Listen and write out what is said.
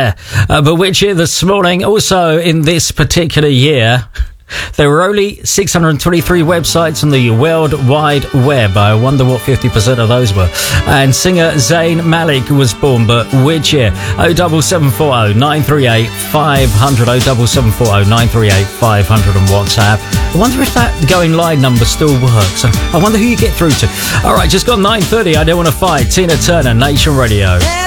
Yeah, but which year this morning? Also, in this particular year, there were only 623 websites on the World Wide Web. I wonder what 50% of those were. And singer Zayn Malik was born, but which year? 07740 938 500, 07740 938 500 on WhatsApp. I wonder if that going line number still works. I wonder who you get through to. All right, just got 9:30. I don't want to fight. Tina Turner, Nation Radio.